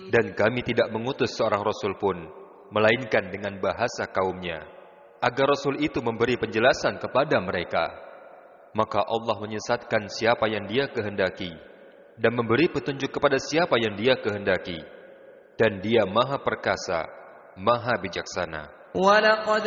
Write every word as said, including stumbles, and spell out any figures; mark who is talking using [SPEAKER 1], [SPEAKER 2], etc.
[SPEAKER 1] Dan kami tidak mengutus seorang Rasul pun, melainkan dengan bahasa kaumnya, agar Rasul itu memberi penjelasan kepada mereka. Maka Allah menyesatkan siapa yang Dia kehendaki, dan memberi petunjuk kepada siapa yang Dia kehendaki. Dan Dia Maha Perkasa, Maha Bijaksana.
[SPEAKER 2] وَلَقَدْ